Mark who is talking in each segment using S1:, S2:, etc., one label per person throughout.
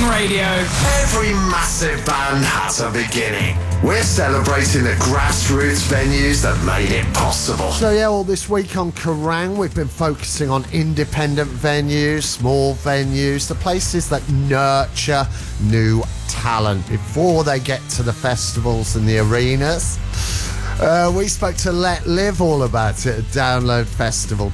S1: Radio.
S2: Every massive band has a beginning. We're celebrating the grassroots venues that made it possible.
S3: So yeah, all this week on Kerrang, we've been focusing on independent venues, small venues, the places that nurture new talent before they get to the festivals and the arenas. We spoke to Let Live all about it at Download Festival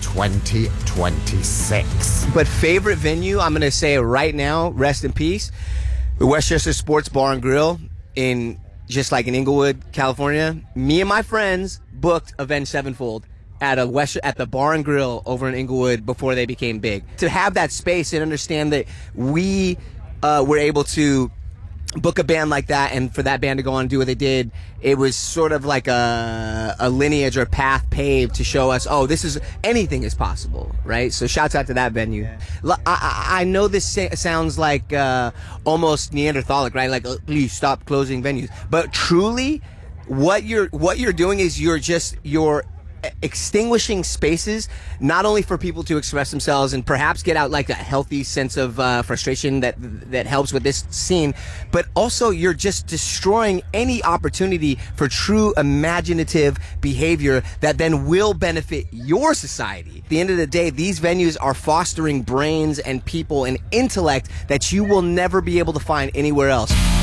S3: 2026.
S4: But favorite venue, I'm going to say right now, rest in peace, the Westchester Sports Bar and Grill in Inglewood, California. Me and my friends booked Avenged Sevenfold at the Bar and Grill over in Inglewood before they became big. To have that space and understand that we were able to book a band like that, and for that band to go on and do what they did, it was sort of like a lineage or path paved to show us, anything is possible, right? So shouts out to that venue. I know this sounds like almost Neanderthalic, right? Like, please stop closing venues. But truly, what you're doing is you're extinguishing spaces, not only for people to express themselves and perhaps get out like a healthy sense of frustration that helps with this scene, but also you're just destroying any opportunity for true imaginative behavior that then will benefit your society. At the end of the day, these venues are fostering brains and people and intellect that you will never be able to find anywhere else.